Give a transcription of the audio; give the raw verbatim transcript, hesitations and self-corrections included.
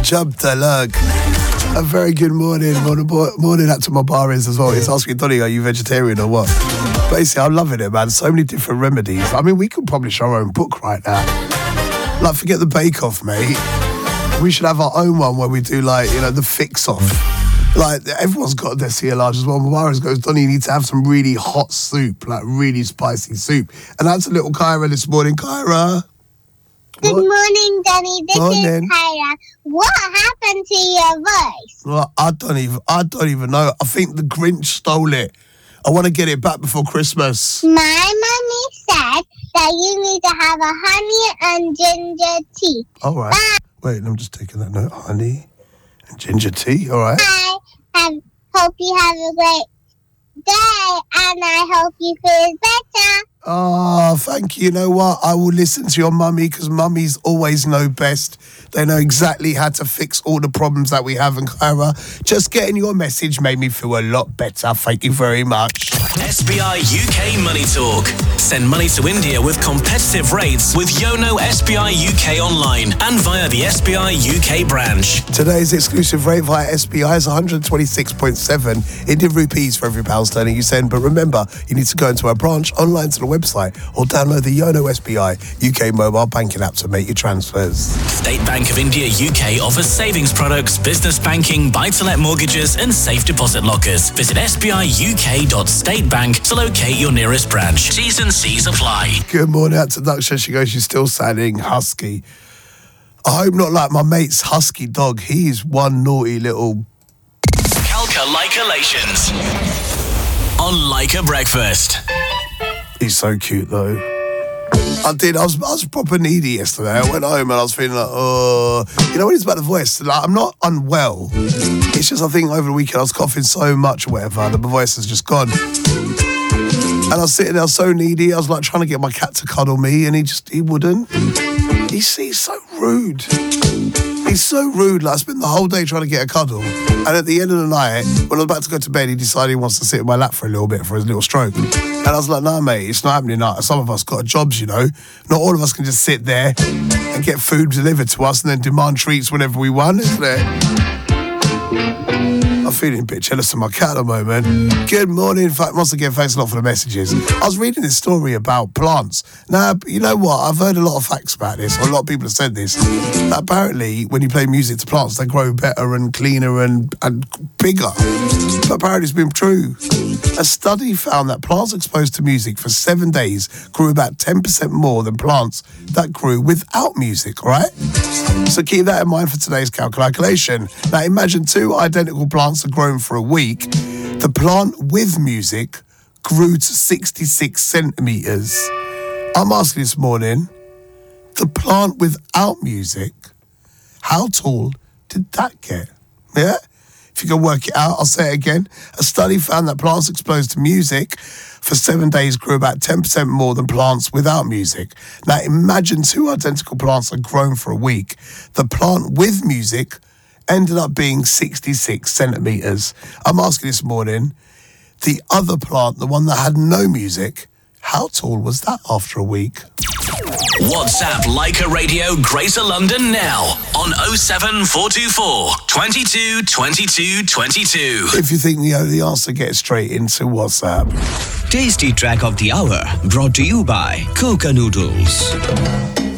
Jab Talak. A very good morning. Morning, morning out to my barres as well. He's asking, Donny, are you vegetarian or what? Basically, I'm loving it, man. So many different remedies. I mean, we could publish our own book right now. Like, forget the bake-off, mate. We should have our own one where we do, like, you know, the fix-off. Like, everyone's got their C L R as well. Mamaris goes, Donny, you need to have some really hot soup, like really spicy soup. And that's a little Kyra this morning. Kyra. Good what? morning, Donny. This morning. is Kyra. What happened to your voice? Well, I don't even, I don't even know. I think the Grinch stole it. I want to get it back before Christmas. My mummy said that you need to have a honey and ginger tea. All right. Bye. Wait, I'm just taking that note. Honey and ginger tea. All right. I have, hope you have a great day, and I hope you feel better. Oh, thank you. You know what? I will listen to your mummy because mummies always know best. They know exactly how to fix all the problems that we have. And Kyra, just getting your message made me feel a lot better. Thank you very much. S B I U K Money Talk. Send money to India with competitive rates with Yono S B I U K online and via the S B I U K branch. Today's exclusive rate via S B I is one hundred twenty-six point seven Indian rupees for every pound sterling you send. But remember, you need to go into our branch, online to the website, or download the Yono S B I U K mobile banking app to make your transfers. State Bank of India U K offers savings products, business banking, buy-to-let mortgages and safe deposit lockers. Visit s b i u k dot state bank to locate your nearest branch. T's and C's apply. Good morning out to Daksha. She goes, she's still sounding husky. I hope not like my mate's husky dog. He's one naughty little... Calculations on Leica Breakfast. He's so cute though. I did. I was I was proper needy yesterday. I went home and I was feeling like, oh, you know what it's about the voice. Like, I'm not unwell. It's just I think over the weekend I was coughing so much or whatever that my voice has just gone. And I was sitting there, I was so needy. I was like trying to get my cat to cuddle me, and he just he wouldn't. He's, he's so rude. He's so rude. Like, I spent the whole day trying to get a cuddle, and at the end of the night, when I was about to go to bed, he decided he wants to sit in my lap for a little bit for his little stroke. And I was like, nah, mate, it's not happening. Like, some of us got jobs, you know. Not all of us can just sit there and get food delivered to us and then demand treats whenever we want, isn't it? I'm feeling a bit jealous of my cat at the moment. Good morning. In fact, once again, thanks a lot for the messages. I was reading this story about plants. Now, you know what? I've heard a lot of facts about this. A lot of people have said this. That apparently, when you play music to plants, they grow better and cleaner and, and bigger. But apparently, it's been true. A study found that plants exposed to music for seven days grew about ten percent more than plants that grew without music, all right? So keep that in mind for today's calculation. Now, imagine two identical plants are grown for a week. The plant with music grew to sixty-six centimetres. I'm asking this morning, the plant without music, how tall did that get? Yeah? If you can work it out, I'll say it again. A study found that plants exposed to music for seven days grew about ten percent more than plants without music. Now, imagine two identical plants are grown for a week. The plant with music ended up being sixty-six centimetres. I'm asking this morning, the other plant, the one that had no music, how tall was that after a week? WhatsApp Leica Radio Greater London now on oh seven four two four, twenty-two, twenty-two, twenty-two. If you think you know the answer, get straight into WhatsApp. Tasty track of the hour brought to you by Coca Noodles.